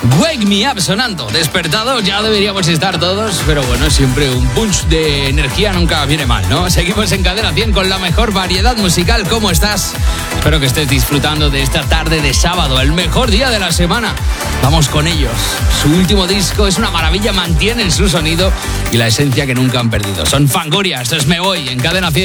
Wake Me Up sonando. Despertados ya deberíamos estar todos, pero bueno, siempre un punch de energía nunca viene mal, ¿no? Seguimos en Cadena 100 con la mejor variedad musical. ¿Cómo estás? Espero que estés disfrutando de esta tarde de sábado, el mejor día de la semana. Vamos con ellos. Su último disco es una maravilla, mantienen su sonido y la esencia que nunca han perdido. Son Fangoria, esto es Me Voy en Cadena 100.